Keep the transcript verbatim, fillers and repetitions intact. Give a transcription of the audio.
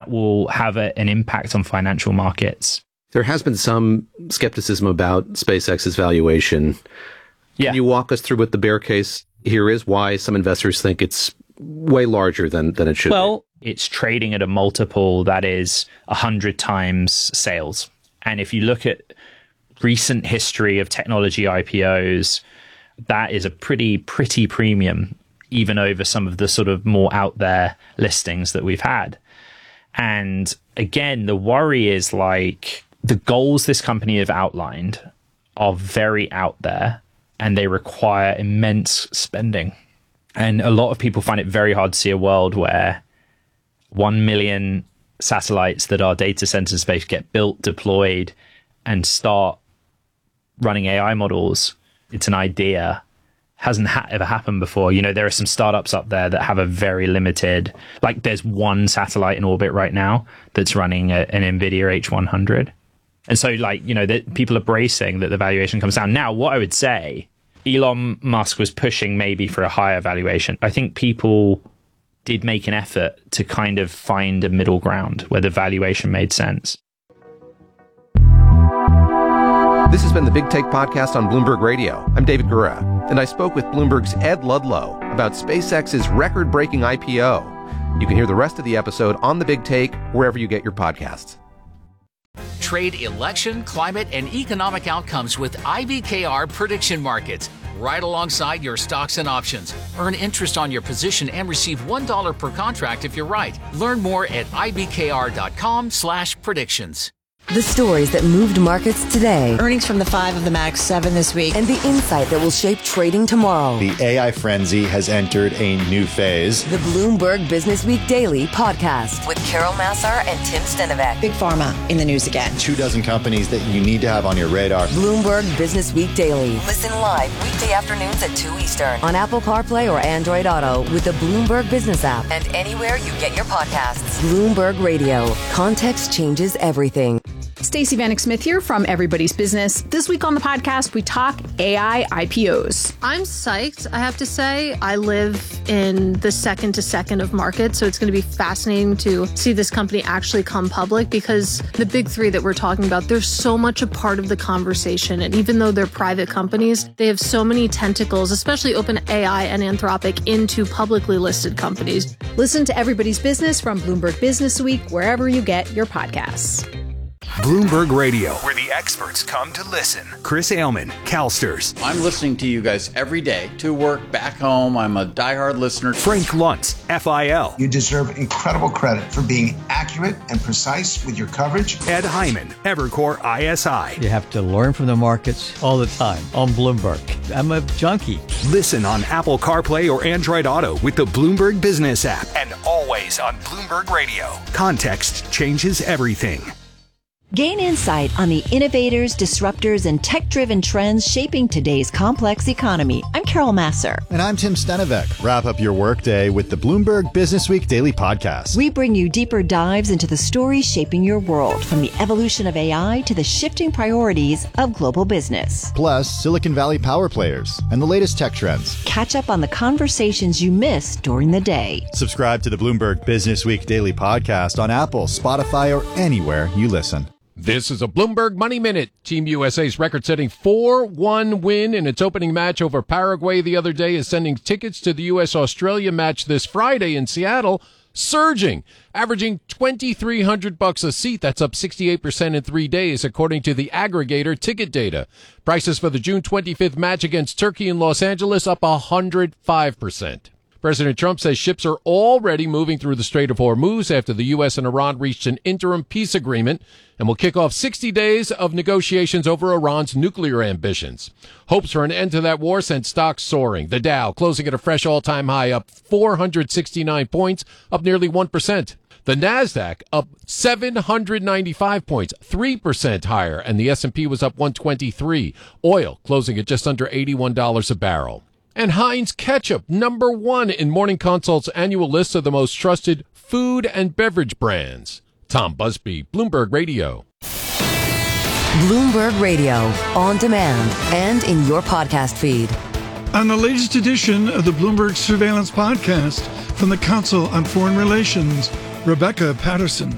that will have a, an impact on financial markets. There has been some skepticism about SpaceX's valuation. Yeah. Can you walk us through what the bear case here is, why some investors think it's way larger than, than it should well, be? Well, it's trading at a multiple that is one hundred times sales. And if you look at recent history of technology I P Os, that is a pretty, pretty premium, even over some of the sort of more out there listings that we've had. And again, the worry is like the goals this company have outlined are very out there and they require immense spending. And a lot of people find it very hard to see a world where one million satellites that are data center space get built, deployed, and start running A I models. It's an idea. Hasn't ha- ever happened before. You know, there are some startups up there that have a very limited, like there's one satellite in orbit right now that's running a, an NVIDIA H one hundred. And so like, you know, that people are bracing that the valuation comes down. Now, what I would say, Elon Musk was pushing maybe for a higher valuation. I think people did make an effort to kind of find a middle ground where the valuation made sense. This has been the Big Take podcast on Bloomberg Radio. I'm David Gura, and I spoke with Bloomberg's Ed Ludlow about SpaceX's record-breaking I P O. You can hear the rest of the episode on the Big Take wherever you get your podcasts. Trade election, climate, and economic outcomes with I B K R prediction markets. Right alongside your stocks and options. Earn interest on your position and receive one dollar per contract if you're right. Learn more at ibkr.com slash predictions. The stories that moved markets today. Earnings from the five of the Max seven this week. And the insight that will shape trading tomorrow. The A I frenzy has entered a new phase. The Bloomberg Business Week Daily podcast with Carol Massar and Tim Stenovec. Big Pharma in the news again. Two dozen companies that you need to have on your radar. Bloomberg Business Week Daily. Listen live weekday afternoons at two Eastern on Apple CarPlay or Android Auto with the Bloomberg Business app and anywhere you get your podcasts. Bloomberg Radio. Context changes everything. Stacey Vanek Smith here from Everybody's Business. This week on the podcast, we talk A I I P Os. I'm psyched, I have to say. I live in the second to second of markets, so it's going to be fascinating to see this company actually come public because the big three that we're talking about, they're so much a part of the conversation. And even though they're private companies, they have so many tentacles, especially OpenAI and Anthropic, into publicly listed companies. Listen to Everybody's Business from Bloomberg Business Week, wherever you get your podcasts. Bloomberg Radio, where the experts come to listen. Chris Ailman, CalSTRS. I'm listening to you guys every day, to work, back home. I'm a diehard listener. Frank Luntz, F I L. You deserve incredible credit for being accurate and precise with your coverage. Ed Hyman, Evercore I S I. You have to learn from the markets all the time on Bloomberg. I'm a junkie. Listen on Apple CarPlay or Android Auto with the Bloomberg Business app. And always on Bloomberg Radio. Context changes everything. Gain insight on the innovators, disruptors, and tech-driven trends shaping today's complex economy. I'm Carol Massar. And I'm Tim Stenovec. Wrap up your workday with the Bloomberg Business Week Daily Podcast. We bring you deeper dives into the stories shaping your world, from the evolution of A I to the shifting priorities of global business. Plus, Silicon Valley power players and the latest tech trends. Catch up on the conversations you missed during the day. Subscribe to the Bloomberg Business Week Daily Podcast on Apple, Spotify, or anywhere you listen. This is a Bloomberg Money Minute. Team U S A's record-setting four one win in its opening match over Paraguay the other day is sending tickets to the U S Australia match this Friday in Seattle surging, averaging twenty-three hundred bucks a seat. That's up sixty-eight percent in three days, according to the aggregator ticket data. Prices for the June twenty-fifth match against Turkey in Los Angeles up one hundred five percent. President Trump says ships are already moving through the Strait of Hormuz after the U S and Iran reached an interim peace agreement and will kick off sixty days of negotiations over Iran's nuclear ambitions. Hopes for an end to that war sent stocks soaring. The Dow closing at a fresh all-time high, up four hundred sixty-nine points, up nearly one percent. The Nasdaq up seven hundred ninety-five points, three percent higher, and the S and P was up one twenty-three. Oil closing at just under eighty-one dollars a barrel. And Heinz Ketchup, number one in Morning Consult's annual list of the most trusted food and beverage brands. Tom Busby, Bloomberg Radio. Bloomberg Radio, on demand and in your podcast feed. On the latest edition of the Bloomberg Surveillance Podcast from the Council on Foreign Relations, Rebecca Patterson.